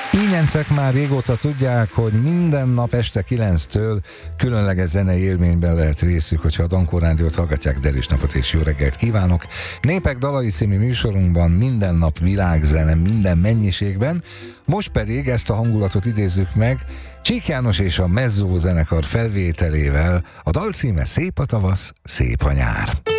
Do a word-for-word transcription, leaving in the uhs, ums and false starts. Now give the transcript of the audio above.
Ígyencek már régóta tudják, hogy minden nap este kilenctől különleges zenei élményben lehet részük, hogyha a Dankó Rádiót hallgatják. Derűs napot és jó reggelt kívánok! Népek dalai című műsorunkban minden nap világzene minden mennyiségben, most pedig ezt a hangulatot idézzük meg Csík János és a Mezzó zenekar felvételével. A dal címe Szép a tavasz, szép a nyár.